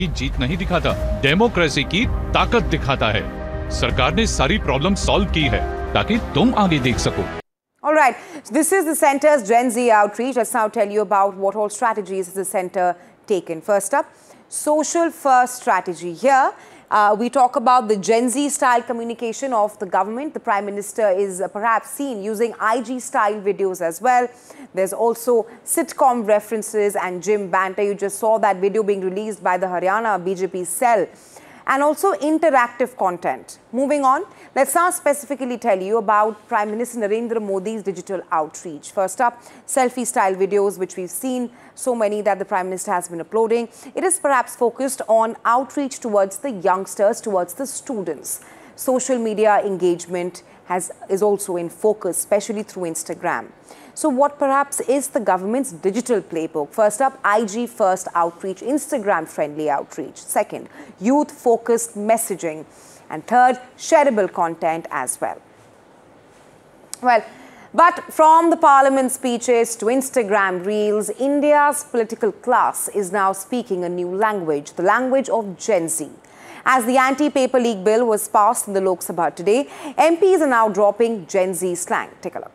की जीत नहीं दिखाता, डेमोक्रेसी की ताकत दिखाता है। सरकार ने सारी प्रॉब्लम सॉल्व की है ताकि तुम आगे देख सको। All right, this is the centre's Gen Z outreach. Let's now tell you about what all strategies has the centre taken. First up, social first strategy. Here, we talk about the Gen Z style communication of the government. The Prime Minister is perhaps seen using IG style videos as well. There's also sitcom references and gym banter. You just saw that video being released by the Haryana BJP cell. And also interactive content. Moving on, let's now specifically tell you about Prime Minister Narendra Modi's digital outreach. First up, selfie-style videos, which we've seen so many that the Prime Minister has been uploading. It is perhaps focused on outreach towards the youngsters, towards the students. Social media engagement is also in focus, especially through Instagram. So what perhaps is the government's digital playbook? First up, IG first outreach, Instagram friendly outreach. Second, youth focused messaging. And third, shareable content as well. Well, but from the parliament speeches to Instagram reels, India's political class is now speaking a new language, the language of Gen Z. As the anti-paper leak bill was passed in the Lok Sabha today, MPs are now dropping Gen Z slang. Take a look.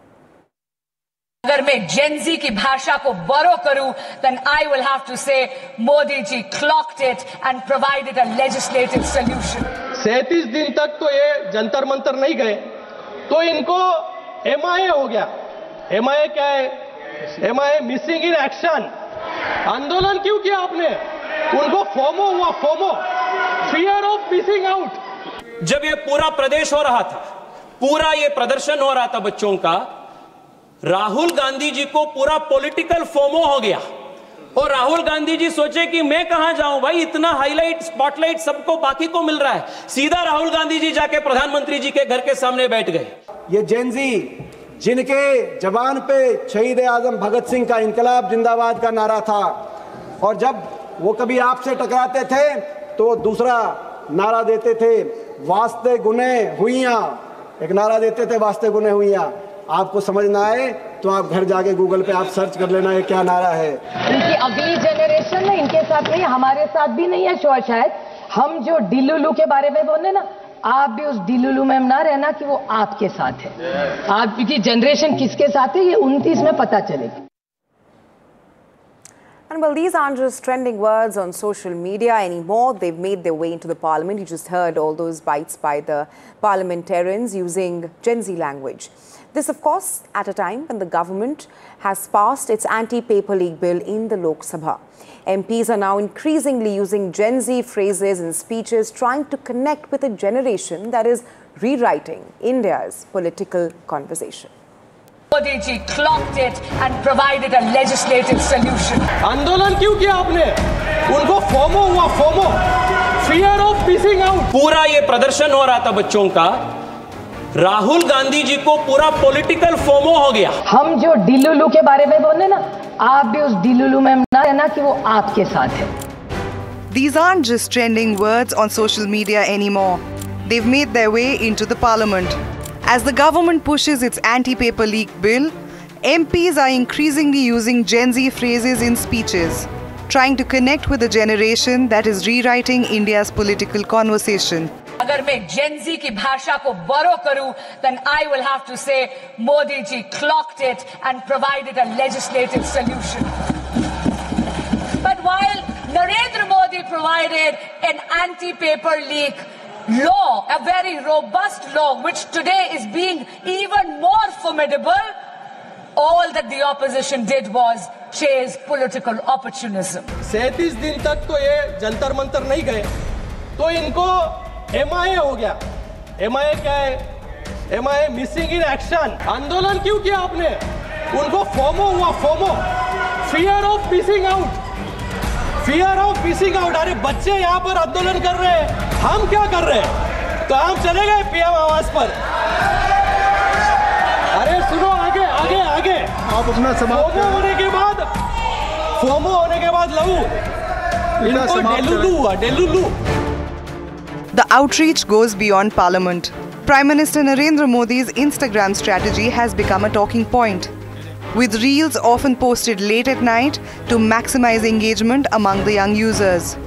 अगर मैं Gen Z की भाषा को borrow करूं, then I will have to say Modi ji clocked it and provided a legislative solution. 37 दिन तक तो ये जंतर मंतर नहीं गए, तो इनको MIA हो गया। MIA क्या है? MIA missing in action. आंदोलन क्यों किया आपने? उनको फोमो हुआ, FOMO, fear of missing out. जब ये पूरा प्रदेश हो रहा था, पूरा ये प्रदर्शन हो रहा था बच्चों का, राहुल गांधी जी को पूरा पॉलिटिकल फोमो हो गया और राहुल गांधी जी सोचे कि मैं कहां जाऊं भाई, इतना हाईलाइट स्पॉटलाइट सबको बाकी को मिल रहा है। सीधा राहुल गांधी जी जाके प्रधानमंत्री जी के घर के सामने बैठ गए। ये जेन जी जिनके जबान पे शहीद आजम भगत सिंह का इनकलाब जिंदाबाद का नारा था, और जब वो कभी आपसे टकराते थे तो दूसरा नारा देते थे, वास्ते गुने हुइयां, एक नारा देते थे, वास्ते गुने हुइयां। आपको समझ ना आए तो आप घर जाके गूगल पे आप सर्च कर लेना ये क्या नारा है। इनकी अगली जनरेशन है, इनके साथ नहीं, हमारे साथ भी नहीं है शायद। हम जो डिलुलू के बारे में बोले ना, आप भी उस डिलुलू में ना रहना कि वो आपके साथ है। आपकी जनरेशन किसके साथ है ये 29 में पता चलेगा। And well, these aren't just trending words on social media anymore. They've made their way into the parliament. You just heard all those bites by the parliamentarians using Gen Z language. This, of course, at a time when the government has passed its anti-paper leak bill in the Lok Sabha. MPs are now increasingly using Gen Z phrases and speeches, trying to connect with a generation that is rewriting India's political conversation. Modi ji clocked it and provided a legislative solution. आंदोलन क्यों किया आपने? उनको FOMO हुआ, FOMO, fear of missing out. पूरा ये प्रदर्शन हो रहा था बच्चों का, राहुल गांधी जी को पूरा पॉलिटिकल फोमो हो गया। हम जो डिलुलू के बारे में बोले ना, आप भी उस डिलुलू में ना रहना कि वो आपके साथ है। These aren't just trending words on social media anymore. They've made their way into the parliament. As the government pushes its anti-paper leak bill, MPs are increasingly using Gen Z phrases in speeches, trying to connect with a generation that is rewriting India's political conversation. अगर मैं Gen Z की भाषा को borrow करूं, then I will have to say Modi ji clocked it and provided a legislative solution. But while Narendra Modi provided an anti-paper leak law, a very robust law, which today is being even more formidable, all that the opposition did was chase political opportunism. 37 दिन तक तो ये जंतर मंतर नहीं गए, तो इनको MIA हो गया। MIA क्या है? MIA missing in action. आंदोलन क्यों किया आपने? उनको फोमो हुआ, FOMO, fear of missing out, fear of missing out. अरे बच्चे यहाँ पर आंदोलन कर रहे हैं, हम क्या कर रहे हैं? तो हम चले गए PM आवास पर। अरे सुनो, आगे आगे आगे, आप अपना समाप्त फोमो होने के बाद लहू, इनको डेलुलू हुआ, डेलुलू। The outreach goes beyond parliament. Prime Minister Narendra Modi's Instagram strategy has become a talking point, with reels often posted late at night to maximize engagement among the young users.